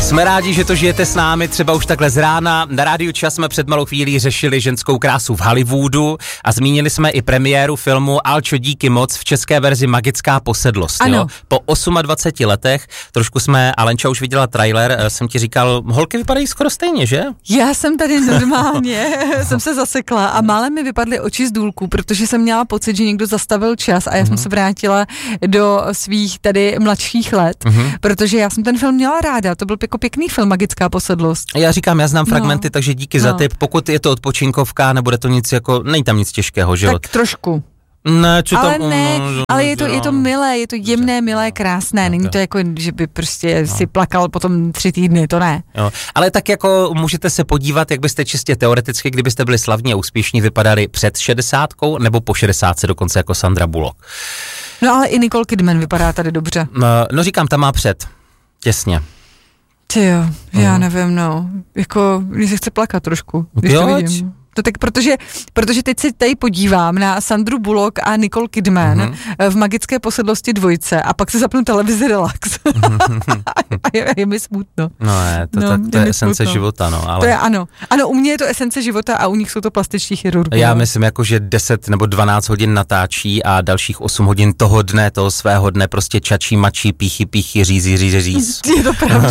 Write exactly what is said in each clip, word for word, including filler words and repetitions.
Jsme rádi, že to žijete s námi třeba už takhle z rána. Na Rádiu Čas jsme před malou chvílí řešili ženskou krásu v Hollywoodu a zmínili jsme i premiéru filmu Alčo, díky moc v české verzi Magická posedlost. Jo? Po dvaceti osmi letech, trošku jsme, Alenča už viděla trailer, jsem ti říkal, holky vypadají skoro stejně, že? Já jsem tady normálně, jsem se zasekla a málem mi vypadly oči z důlku, protože jsem měla pocit, že někdo zastavil čas a já mm-hmm. jsem se vrátila do svých tady mladších let, mm-hmm. protože já jsem ten film měla ráda, to byl jako pěkný film Magická posedlost. Já říkám, já znám fragmenty, no. takže díky no. za tip. Pokud je to odpočinkovka, nebude to nic jako, není tam nic těžkého, že jo? Tak trošku. Ne, čo ale tam, ne, no, ale je to, je to milé, je to jemné, milé, krásné, není to jako, že by prostě no. si plakal potom tři týdny, to ne. Jo. Ale tak jako můžete se podívat, jak byste čistě teoreticky, kdybyste byli slavní a úspěšní, vypadali před šedesátkou nebo po šedesátce dokonce jako Sandra Bullock. No ale i Nicole Kidman vypadá tady dobře. No, no říkám, tam má před, těsně. Ty jo, já nevím, no, jako, když se chce plakat trošku, když jo, to vidím. To tak protože, protože teď se tady podívám na Sandru Bullock a Nicole Kidman mm-hmm. v Magické posedlosti dvojce a pak se zapnu televizi Relax. a je, je mi smutno. No je, to, no, tak, to je, je esence smutno. Života, no. Ale... To je ano. Ano, u mě je to esence života a u nich jsou to plastiční chirurgové. Já myslím jako, že deset nebo dvanáct hodin natáčí a dalších osm hodin toho dne, toho svého dne prostě čačí, mačí, píchy, píchy, řízí, řízí, říz. Je to pravda.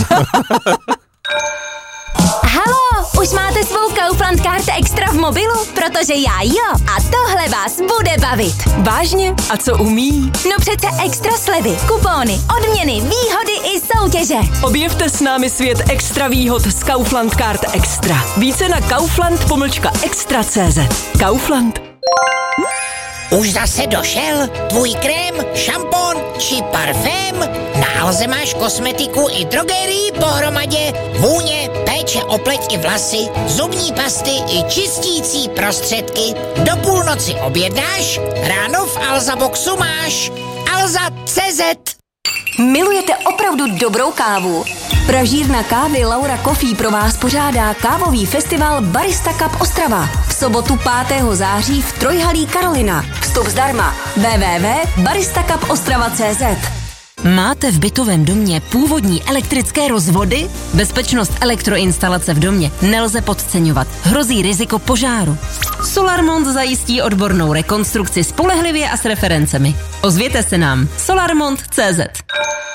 Halo, už máte svou Kaufland Card Extra v mobilu? Protože já jo. A tohle vás bude bavit. Vážně? A co umí? No přece extra slevy, kupóny, odměny, výhody i soutěže. Objevte s námi svět extra výhod z Kaufland Card Extra. Více na kaufland pomlčka extra tečka cé zet. Kaufland. Už zase došel tvůj krém, šampon či parfém? Na Alze máš kosmetiku i drogerii pohromadě, vůně, péče o pleť i vlasy, zubní pasty i čistící prostředky. Do půlnoci objednáš, ráno v Alza Boxu máš. Alza tečka cé zet. Milujete opravdu dobrou kávu? Pražírna kávy Laura Coffee pro vás pořádá kávový festival Barista Cup Ostrava. V sobotu pátého září v Trojhalí Karolina. Vstup zdarma. w w w tečka barista cup ostrava tečka cé zet. Máte v bytovém domě původní elektrické rozvody? Bezpečnost elektroinstalace v domě nelze podceňovat. Hrozí riziko požáru. Solarmont zajistí odbornou rekonstrukci spolehlivě a s referencemi. Ozvěte se nám. solarmont tečka cé zet.